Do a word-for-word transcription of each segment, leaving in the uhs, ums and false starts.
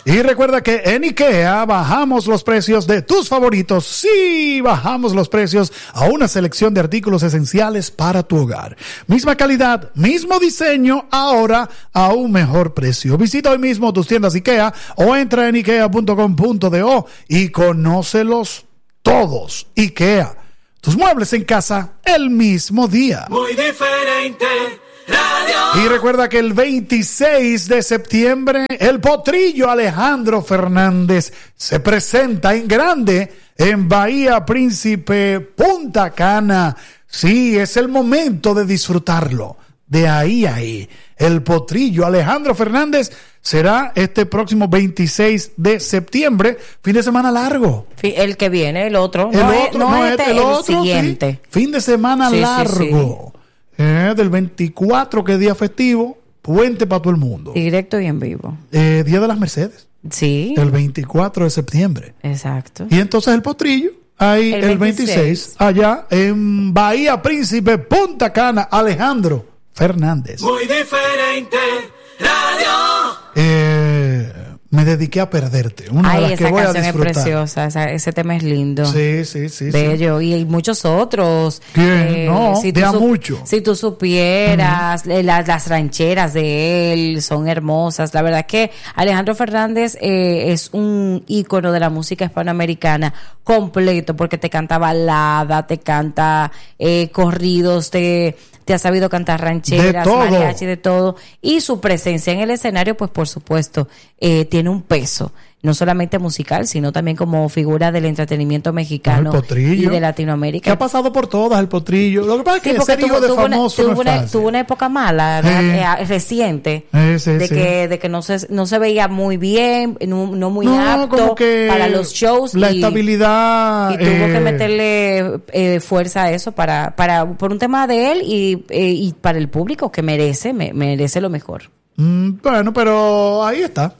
Y recuerda que en IKEA bajamos los precios de tus favoritos. Sí, bajamos los precios a una selección de artículos esenciales para tu hogar. Misma calidad, mismo diseño, ahora a un mejor precio. Visita hoy mismo tus tiendas IKEA o entra en ikea punto com punto do y conócelos todos. IKEA, tus muebles en casa el mismo día. Muy diferente. Radio. Y recuerda que el veintiséis de septiembre el potrillo Alejandro Fernández se presenta en grande en Bahía Príncipe, Punta Cana. Sí, es el momento de disfrutarlo. De ahí a ahí. El potrillo Alejandro Fernández será este próximo veintiséis de septiembre, fin de semana largo. El que viene, el otro. El no otro, es, no no es este, el, el otro, siguiente. Sí. Fin de semana sí, largo. Sí, sí. Eh, del veinticuatro, que es día festivo, puente para todo el mundo. Directo y en vivo. Eh, Día de las Mercedes. Sí. El veinticuatro de septiembre. Exacto. Y entonces el potrillo, ahí el, el veintiséis, veintiséis, allá en Bahía Príncipe, Punta Cana, Alejandro Fernández. Muy diferente. Radio. Eh, me dediqué a perderte. Una Ay, de las esa que voy a canción es disfrutar. preciosa. Esa, ese tema es lindo. Sí, sí, sí. Bello. Sí. Y hay muchos otros. ¿Quién? No, si de a su- mucho. Si tú supieras, uh-huh. las, las rancheras de él son hermosas. La verdad que Alejandro Fernández eh, es un ícono de la música hispanoamericana completo, porque te canta balada, te canta eh, corridos, te... te ha sabido cantar rancheras, mariachi, de todo, y su presencia en el escenario, pues por supuesto, eh, tiene un peso, no solamente musical, sino también como figura del entretenimiento mexicano y de Latinoamérica. Que ha pasado por todas el potrillo. Lo que pasa sí, es que ser hijo de famoso una, no tuvo, es una, fácil. tuvo una época mala, eh, eh, reciente, eh, sí, de sí. que de que no se no se veía muy bien, no, no muy no, apto como que para los shows, la y, estabilidad y tuvo eh, que meterle eh, fuerza a eso para para por un tema de él y eh, y para el público que merece me, merece lo mejor. Mm, bueno, pero ahí está.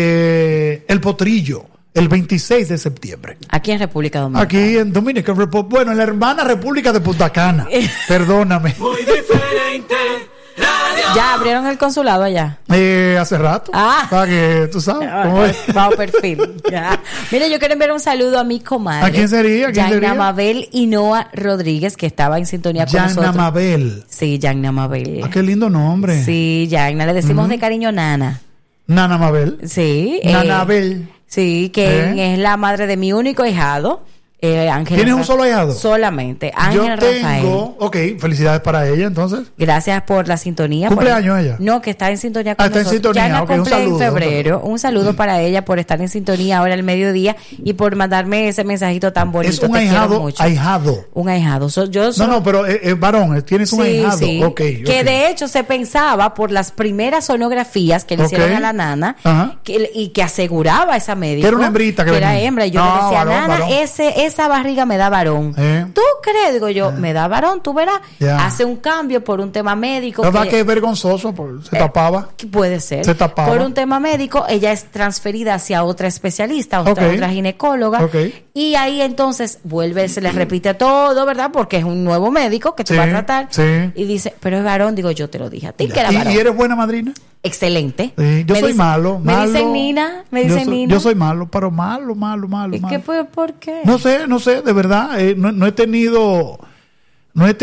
Eh, el potrillo. El veintiséis de septiembre. Aquí en República Dominicana. Aquí en Dominican Republic. Bueno, en la hermana República de Punta Cana. Perdóname. Muy diferente. Radio. ¿Ya abrieron el consulado allá? Eh, hace rato. Ah. Para que tú sabes. ¿Cómo es? Bajo perfil. Ya. Mira, yo quiero enviar un saludo a mi comadre. ¿A quién sería? ¿A quién Yanna sería? Mabel Hinoa Rodríguez, que estaba en sintonía con Yanna nosotros. Mabel. Sí, Yanna Mabel. Ah, qué lindo nombre. Sí, Yanna. Le decimos Mm. de cariño Nana. Nana Mabel. Sí. Nanabel. Eh, sí, que ¿Eh? es la madre de mi único ahijado. Eh, Ángel ¿Tienes un Ra- solo ahijado? Solamente. Ángel Yo Rafael. tengo, ok, felicidades para ella entonces. Gracias por la sintonía. ¿Cumpleaños por, ella? No, que está en sintonía con Ah, está en nosotros. sintonía, Yana ok, un cumple saludo, en un febrero. saludo. Un saludo para ella por estar en sintonía ahora al mediodía y por mandarme ese mensajito tan bonito. Es un Te quiero ahijado, mucho. ahijado. Un ahijado. So- yo soy- No, no, pero es varón, eh, tienes un Sí, ahijado. sí. Okay, que ok. de hecho se pensaba por las primeras sonografías que le Ok. hicieron a la nana Ajá. que, y que aseguraba esa médico Que era una hembrita que que era venía. hembra. Y yo No, le decía, varón, nana, varón. ese esa barriga me da varón. Eh. ¿Tú crees? Digo yo, me da varón, tú verás. Ya. Hace un cambio por un tema médico. La verdad que- que es vergonzoso, porque se Eh, tapaba. que puede ser. Se tapaba. Por un tema médico, ella es transferida hacia otra especialista, otra, Ok. otra ginecóloga. Ok. Y ahí entonces vuelve, se le repite todo, ¿verdad? Porque es un nuevo médico que te Sí, va a tratar. sí. Y dice, pero es varón. Digo, yo te lo dije a ti Ya. que era ¿Y, varón. y eres buena madrina? Excelente. Sí, yo Me soy dice- malo, Me malo. dicen Nina, me Yo dicen soy- Nina. Yo soy malo, pero malo, malo, malo, ¿Y malo. qué, pues, por qué? No sé, no sé, de verdad, eh, no, no he tenido, no he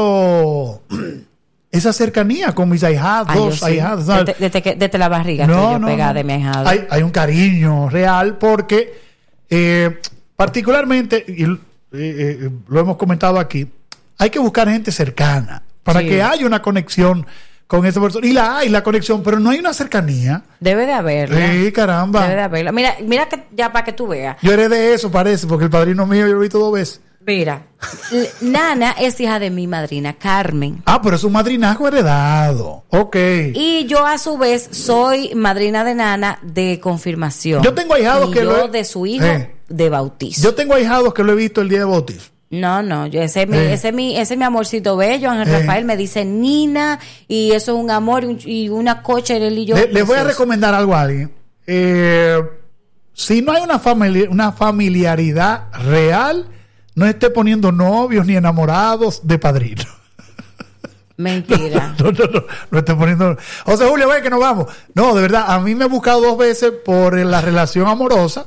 tenido esa cercanía con mis ahijados, Ay, yo sí. ahijadas, ¿sabes? Desde, desde que- desde la barriga estoy yo pegada de mi ahijado. Hay, hay un cariño real porque, eh, particularmente, y eh, eh, lo hemos comentado aquí, hay que buscar gente cercana para Sí. que haya una conexión con esa persona. Y la hay, la conexión, pero no hay una cercanía. Debe de haberla. Sí, caramba. Debe de haberla. Mira, mira que ya para que tú veas. Yo heredé eso, parece, porque el padrino mío yo lo he visto dos veces. Mira, L- Nana es hija de mi madrina Carmen. Ah, pero es un madrinazgo heredado. Ok. Y yo a su vez soy madrina de Nana de confirmación. Yo tengo ahijados y que yo lo he- de su hijo Eh. de bautizo. Yo tengo ahijados que lo he visto el día de bautismo. No, no, yo ese es mi, Eh. ese es mi, ese es mi amorcito bello, Ángel Eh. Rafael me dice Nina y eso es un amor y, un- y una coche él y yo. Le, les voy a precioso. recomendar algo a alguien. Eh, si no hay una, famili- una familiaridad real, no esté poniendo novios ni enamorados de padrino. Mentira. No, no, no, no estoy poniendo. José Julio, ve que nos vamos. No, de verdad, a mí me he buscado dos veces por la relación amorosa.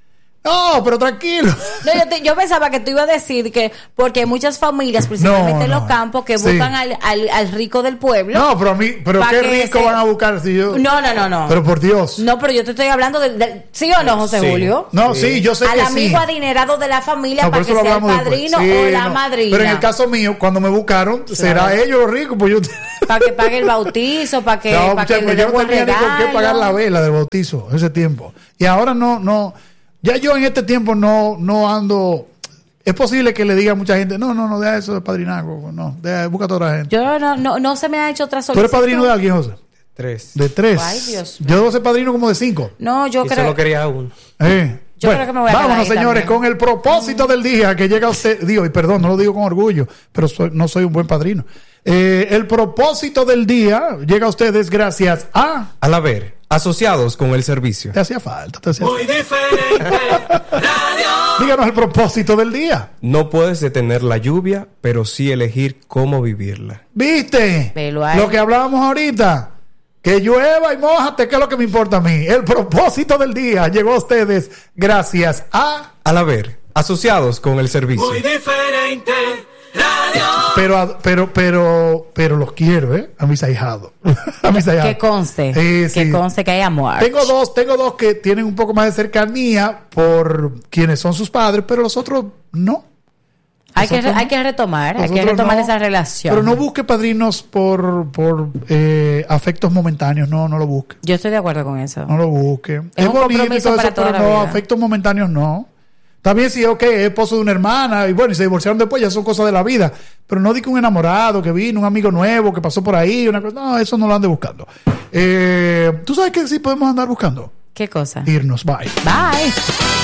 No, pero tranquilo. No, yo, te, yo pensaba que tú ibas a decir que porque hay muchas familias, principalmente no, en los no. campos, que Sí. buscan al, al, al rico del pueblo. No, pero a mí, pero Pa' qué que rico se- van a buscar si yo. No, no, no, no. Pero por Dios. No, pero yo te estoy hablando de, de- ¿sí o no, José Sí. Julio? No, sí, yo sé Al que amigo sí. adinerado de la familia No, por para eso que lo sea el hablamos después. padrino Sí, o la no. madrina. Pero en el caso mío, cuando me buscaron, será ellos los ricos, pues yo. Para que pague el bautizo, para que, No, para que muchachos, le yo dé no buen tenía ni con qué regalo. pagar la vela del bautizo en ese tiempo. Y ahora no, no. Ya yo en este tiempo no, no ando. Es posible que le diga a mucha gente, no, no, no, deja eso de padrinazgo. No, deja, búscate a otra gente. Yo no, no, no se me ha hecho otra ¿Tú solicitud. eres padrino de alguien, José? Tres. De tres. Ay, Dios mío. Yo debo ser padrino como de cinco. No, yo y creo. solo quería uno. Eh. Yo creo que me voy a quedar vámonos, ahí señores, también. con el propósito del día que llega a usted. Digo, y perdón, no lo digo con orgullo, pero soy- no soy un buen padrino. Eh, el propósito del día llega a ustedes gracias a. Al haber asociados con el servicio. Te hacía falta, te hacía Muy falta. diferente. Radio. Díganos el propósito del día. No puedes detener la lluvia, pero sí elegir cómo vivirla. ¿Viste? Velo ahí. Lo que hablábamos ahorita. Que llueva y mójate, que es lo que me importa a mí. El propósito del día llegó a ustedes gracias a. Al haber asociados con el servicio. Muy diferente. Radio. Pero, a- pero, pero, pero los quiero, ¿eh? A mis ahijados. A mis ahijados. Que conste. Sí, sí. Que conste que hay amor. Tengo dos, tengo dos que tienen un poco más de cercanía por quienes son sus padres, pero los otros no. Hay que, Nosotros hay no. que retomar, hay que Nosotros retomar no. esa relación. Pero no busque padrinos por, por eh, afectos momentáneos, no, no lo busque. Yo estoy de acuerdo con eso. No lo busque. Es un bonito y compromiso todo para eso, toda pero la no, vida. afectos momentáneos no. También sí, ok, es esposo de una hermana y bueno, y se divorciaron después, ya son cosas de la vida. Pero no di que un enamorado que vino, un amigo nuevo que pasó por ahí, una cosa. No, eso no lo ande buscando. Eh, ¿Tú sabes que sí podemos andar buscando? ¿Qué cosa? Irnos, bye. Bye.